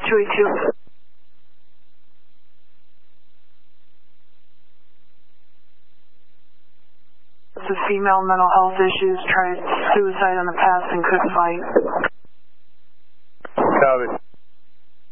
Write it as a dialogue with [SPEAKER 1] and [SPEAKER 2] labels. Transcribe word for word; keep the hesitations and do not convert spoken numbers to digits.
[SPEAKER 1] two eight two. It's a female, mental health issues, tried suicide in the past and couldn't fight.
[SPEAKER 2] Copy.